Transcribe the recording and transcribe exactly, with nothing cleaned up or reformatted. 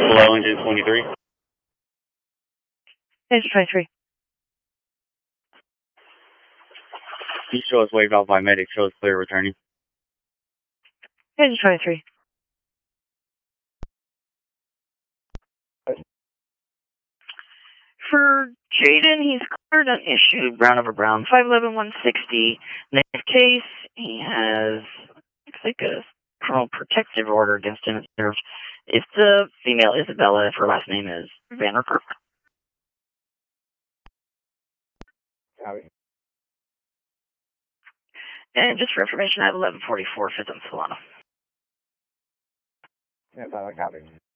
Hello, engine twenty-three. Engine twenty-three. Can you show us waved off by medic, show us clear returning? Engine twenty-three. For Jaden, he's cleared and issued brown over brown, five eleven one sixty. Negative case. He has, looks like a criminal protective order against him. It's the female Isabella, if her last name is Vanderkirk. Copy. And just for information, I have eleven forty-four Fifth and Solano. Yeah, I copy.